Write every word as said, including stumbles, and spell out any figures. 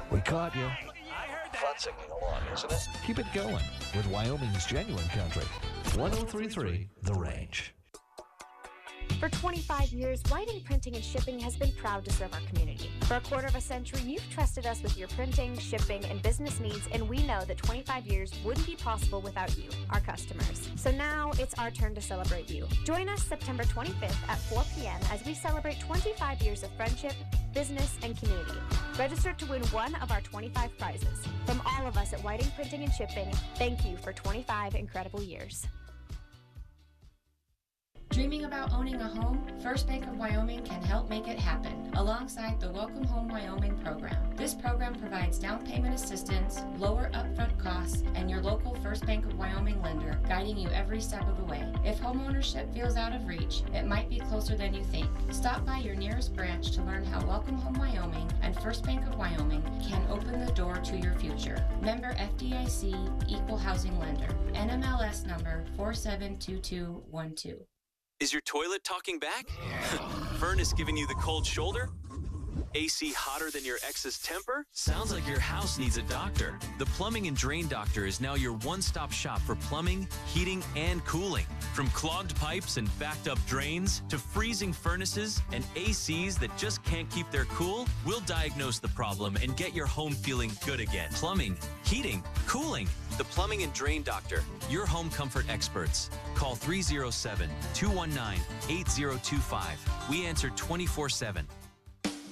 We caught you. Fun singing along, isn't it? Keep it going with Wyoming's Genuine Country. one oh three point three The Range. For twenty-five years, Whiting Printing and Shipping has been proud to serve our community. For a quarter of a century, you've trusted us with your printing, shipping, and business needs, and we know that twenty-five years wouldn't be possible without you, our customers. So now it's our turn to celebrate you. Join us September twenty-fifth at four p.m. as we celebrate twenty-five years of friendship, business, and community. Register to win one of our twenty-five prizes. From all of us at Whiting Printing and Shipping, thank you for twenty-five incredible years. Dreaming about owning a home? First Bank of Wyoming can help make it happen alongside the Welcome Home Wyoming program. This program provides down payment assistance, lower upfront costs, and your local First Bank of Wyoming lender guiding you every step of the way. If homeownership feels out of reach, it might be closer than you think. Stop by your nearest branch to learn how Welcome Home Wyoming and First Bank of Wyoming can open the door to your future. Member F D I C Equal Housing Lender. N M L S number four seven two two one two. Is your toilet talking back? Furnace giving you the cold shoulder? A C hotter than your ex's temper? Sounds like your house needs a doctor. The Plumbing and Drain Doctor is now your one-stop shop for plumbing, heating, and cooling. From clogged pipes and backed up drains to freezing furnaces and A Cs that just can't keep their cool, we'll diagnose the problem and get your home feeling good again. Plumbing, heating, cooling. The Plumbing and Drain Doctor, your home comfort experts. Call three oh seven, two one nine, eight oh two five. We answer twenty-four seven.